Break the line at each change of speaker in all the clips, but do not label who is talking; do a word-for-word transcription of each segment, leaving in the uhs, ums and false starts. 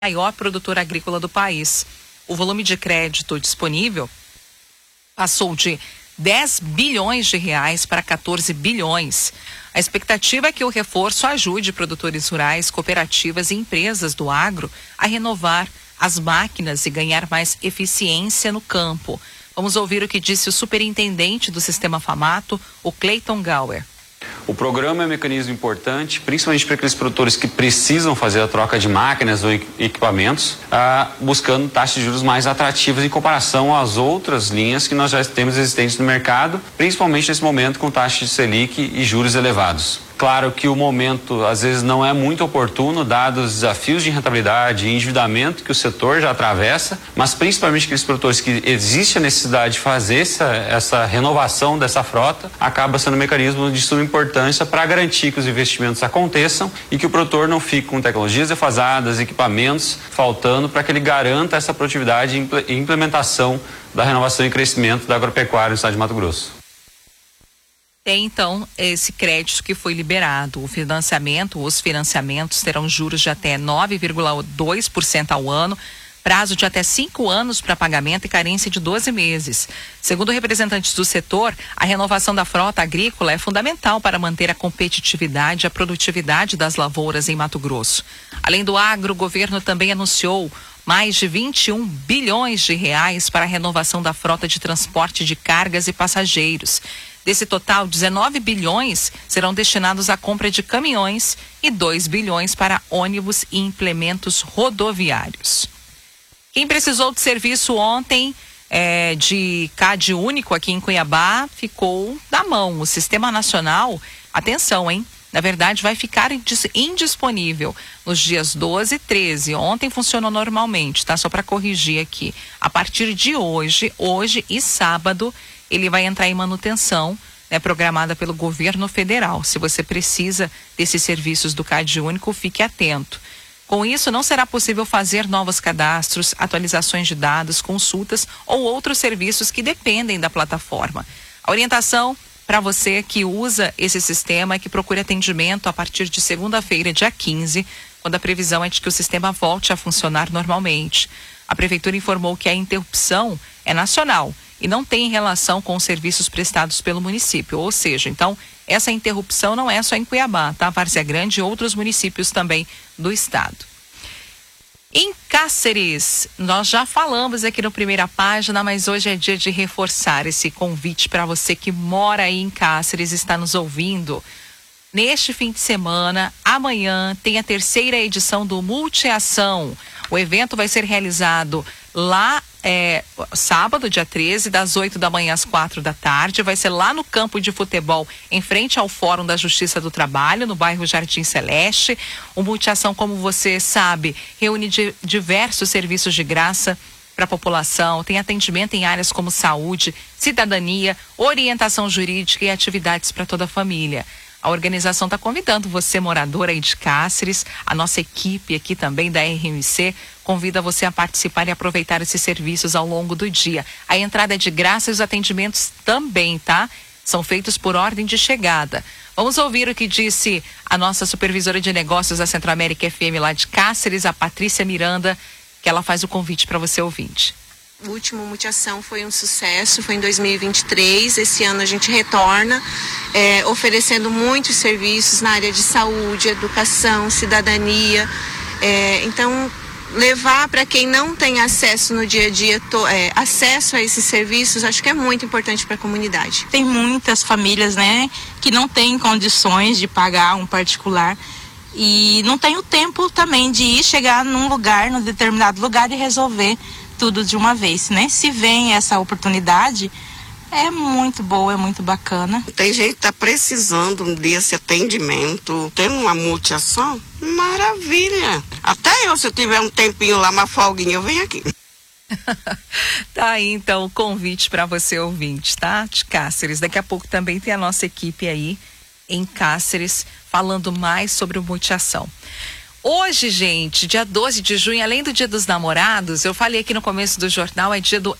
maior produtor agrícola do país. O volume de crédito disponível passou de dez bilhões de reais para quatorze bilhões. A expectativa é que o reforço ajude produtores rurais, cooperativas e empresas do agro a renovar as máquinas e ganhar mais eficiência no campo. Vamos ouvir o que disse o superintendente do Sistema Famato, o Cleiton Gauer.
O programa é um mecanismo importante, principalmente para aqueles produtores que precisam fazer a troca de máquinas ou equipamentos, ah, buscando taxas de juros mais atrativas em comparação às outras linhas que nós já temos existentes no mercado, principalmente nesse momento com taxas de Selic e juros elevados. Claro que o momento, às vezes, não é muito oportuno, dados os desafios de rentabilidade e endividamento que o setor já atravessa, mas principalmente aqueles produtores que existe a necessidade de fazer essa, essa renovação dessa frota, acaba sendo um mecanismo de suma importância para garantir que os investimentos aconteçam e que o produtor não fique com tecnologias defasadas, equipamentos faltando, para que ele garanta essa produtividade e implementação da renovação e crescimento da agropecuária no estado de Mato Grosso.
Tem, então, esse crédito que foi liberado. O financiamento, os financiamentos terão juros de até nove vírgula dois por cento ao ano, prazo de até cinco anos para pagamento e carência de doze meses. Segundo representantes do setor, a renovação da frota agrícola é fundamental para manter a competitividade e a produtividade das lavouras em Mato Grosso. Além do agro, o governo também anunciou mais de vinte e um bilhões de reais para a renovação da frota de transporte de cargas e passageiros. Desse total, dezenove bilhões serão destinados à compra de caminhões e dois bilhões para ônibus e implementos rodoviários. Quem precisou de serviço ontem é, de C A D único aqui em Cuiabá ficou na mão. O Sistema Nacional, atenção, hein? Na verdade, vai ficar indisponível nos dias doze e treze. Ontem funcionou normalmente, tá? Só para corrigir aqui. A partir de hoje, hoje e sábado, ele vai entrar em manutenção, né, programada pelo governo federal. Se você precisa desses serviços do C A D único, fique atento. Com isso, não será possível fazer novos cadastros, atualizações de dados, consultas ou outros serviços que dependem da plataforma. A orientação para você que usa esse sistema é que procure atendimento a partir de segunda-feira, dia quinze, quando a previsão é de que o sistema volte a funcionar normalmente. A Prefeitura informou que a interrupção é nacional e não tem relação com os serviços prestados pelo município. Ou seja, então, essa interrupção não é só em Cuiabá, tá? Várzea Grande e outros municípios também do estado. Em Cáceres, nós já falamos aqui no Primeira Página, mas hoje é dia de reforçar esse convite para você que mora aí em Cáceres e está nos ouvindo. Neste fim de semana, amanhã, tem a terceira edição do Multiação. O evento vai ser realizado lá é, sábado, dia treze, das oito da manhã às quatro da tarde. Vai ser lá no campo de futebol, em frente ao Fórum da Justiça do Trabalho, no bairro Jardim Celeste. O Multiação, como você sabe, reúne de, diversos serviços de graça para a população. Tem atendimento em áreas como saúde, cidadania, orientação jurídica e atividades para toda a família. A organização está convidando você, morador aí de Cáceres, a nossa equipe aqui também da R M C, convida você a participar e aproveitar esses serviços ao longo do dia. A entrada é de graça e os atendimentos também, tá? São feitos por ordem de chegada. Vamos ouvir o que disse a nossa supervisora de negócios da Centro-América F M lá de Cáceres, a Patrícia Miranda, que ela faz o convite para você ouvinte.
O último Multiação foi um sucesso, foi em dois mil e vinte e três. Esse ano a gente retorna, é, oferecendo muitos serviços na área de saúde, educação, cidadania. É, então, levar para quem não tem acesso no dia a dia, to, é, acesso a esses serviços, acho que é muito importante para a comunidade.
Tem muitas famílias, né, que não têm condições de pagar um particular. E não tem o tempo também de ir chegar num lugar, num determinado lugar e resolver tudo de uma vez, né? Se vem essa oportunidade, é muito boa, é muito bacana.
Tem gente que tá precisando desse atendimento, tendo uma multiação, maravilha. Até eu, se eu tiver um tempinho lá, uma folguinha, eu venho aqui.
Tá aí, então, o convite para você ouvinte, tá? De Cáceres. Daqui a pouco também tem a nossa equipe aí em Cáceres, falando mais sobre o Multiação. Hoje, gente, dia doze de junho, além do Dia dos Namorados, eu falei aqui no começo do jornal, é dia do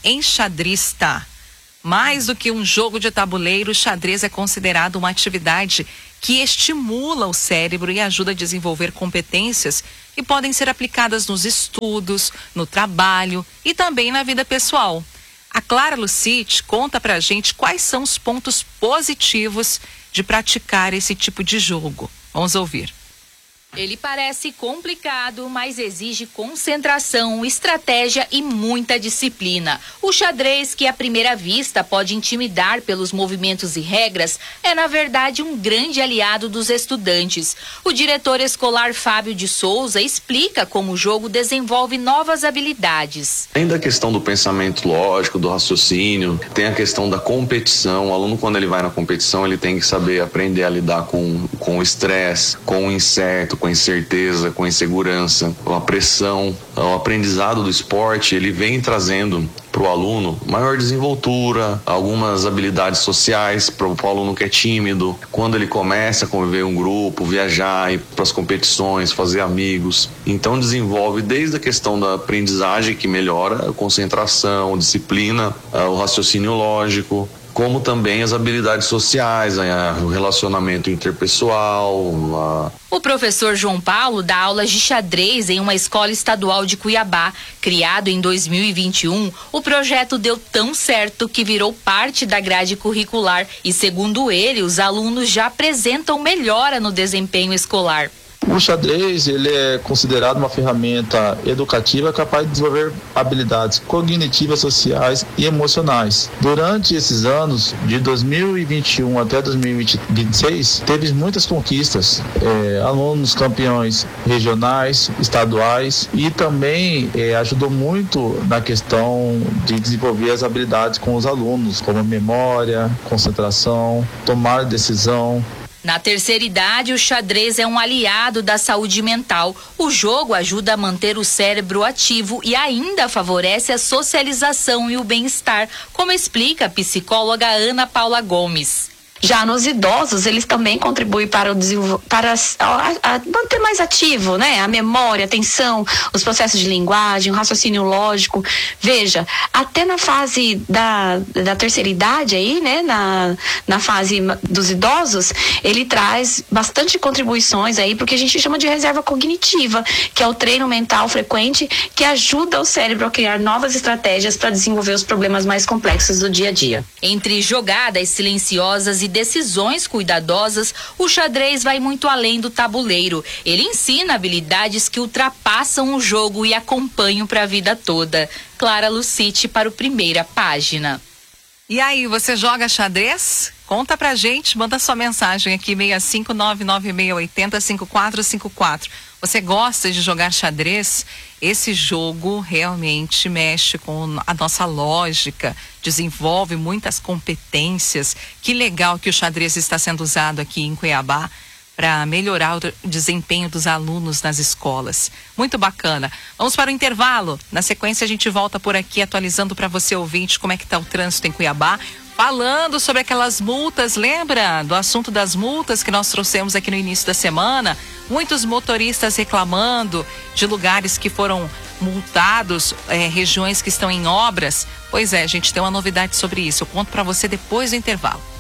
enxadrista. Mais do que um jogo de tabuleiro, o xadrez é considerado uma atividade que estimula o cérebro e ajuda a desenvolver competências que podem ser aplicadas nos estudos, no trabalho e também na vida pessoal. A Clara Lucite conta pra gente quais são os pontos positivos de praticar esse tipo de jogo. Vamos ouvir.
Ele parece complicado, mas exige concentração, estratégia e muita disciplina. O xadrez, que à primeira vista pode intimidar pelos movimentos e regras, é na verdade um grande aliado dos estudantes. O diretor escolar Fábio de Souza explica como o jogo desenvolve novas habilidades.
Além da questão do pensamento lógico, do raciocínio, tem a questão da competição. O aluno, quando ele vai na competição, ele tem que saber aprender a lidar com, com o estresse, com o incerto, com a incerteza, com a insegurança, com a pressão. O aprendizado do esporte, ele vem trazendo para o aluno maior desenvoltura, algumas habilidades sociais para o aluno que é tímido. Quando ele começa a conviver em um grupo, viajar, ir para as competições, fazer amigos. Então desenvolve desde a questão da aprendizagem, que melhora a concentração, disciplina, o raciocínio lógico, como também as habilidades sociais, o relacionamento interpessoal.
O professor João Paulo dá aulas de xadrez em uma escola estadual de Cuiabá. Criado em dois mil e vinte e um, o projeto deu tão certo que virou parte da grade curricular e, segundo ele, os alunos já apresentam melhora no desempenho escolar.
O xadrez, ele é considerado uma ferramenta educativa capaz de desenvolver habilidades cognitivas, sociais e emocionais. Durante esses anos, de dois mil e vinte e um até dois mil e vinte e seis, teve muitas conquistas, é, alunos campeões regionais, estaduais, e também é, ajudou muito na questão de desenvolver as habilidades com os alunos, como memória, concentração, tomar decisão.
Na terceira idade, o xadrez é um aliado da saúde mental. O jogo ajuda a manter o cérebro ativo e ainda favorece a socialização e o bem-estar, como explica a psicóloga Ana Paula Gomes.
Já nos idosos, eles também contribuem para, o para a, a manter mais ativo, né? A memória, a atenção, os processos de linguagem, o raciocínio lógico. Veja, até na fase da, da terceira idade aí, né? Na, na fase dos idosos, ele traz bastante contribuições aí para o que a gente chama de reserva cognitiva, que é o treino mental frequente que ajuda o cérebro a criar novas estratégias para desenvolver os problemas mais complexos do dia a dia.
Entre jogadas silenciosas e decisões cuidadosas, o xadrez vai muito além do tabuleiro. Ele ensina habilidades que ultrapassam o jogo e acompanham para a vida toda. Clara Lucite para o Primeira Página.
E aí, você joga xadrez? Conta pra gente, manda sua mensagem aqui, seis cinco nove nove seis oito zero cinco quatro cinco quatro. Você gosta de jogar xadrez? Esse jogo realmente mexe com a nossa lógica, desenvolve muitas competências. Que legal que o xadrez está sendo usado aqui em Cuiabá para melhorar o desempenho dos alunos nas escolas. Muito bacana. Vamos para o intervalo. Na sequência a gente volta por aqui atualizando para você, ouvinte, como é que está o trânsito em Cuiabá. Falando sobre aquelas multas, lembra do assunto das multas que nós trouxemos aqui no início da semana? Muitos motoristas reclamando de lugares que foram multados, é, regiões que estão em obras. Pois é, a gente tem uma novidade sobre isso. Eu conto para você depois do intervalo.